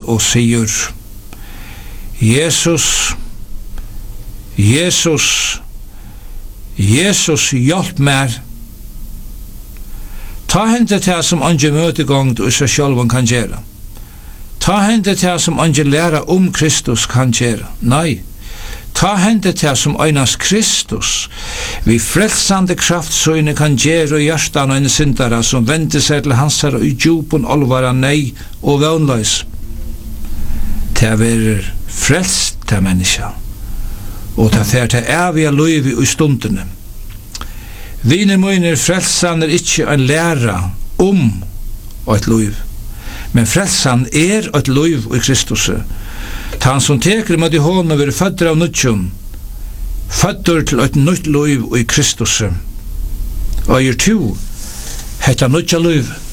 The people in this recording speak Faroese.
og sier: Jesus, Jesus, Jesus, hjelp meg. Ta hente til som andre møtegang du seg selv kan gjøre. Ta hente til som andre lærer Kristus kan gjøre. Nei, ta hente til som øynas Kristus vi frelsande kraft søgne kan gjøre og hjertan og en syndere som venter seg til hans herre i djupen alvara nei og vøgnløs. Til å være frelst til menneska og til til evige løyve i stundene. Vine møyner frelsan ikke en læra et løyv, men frelsan et løyv i Kristus. Ta han som teker med i hånden og være fødder av nødtjon, fødder til et nytt løyv i Kristus. Og to, hetta nødtja løyv.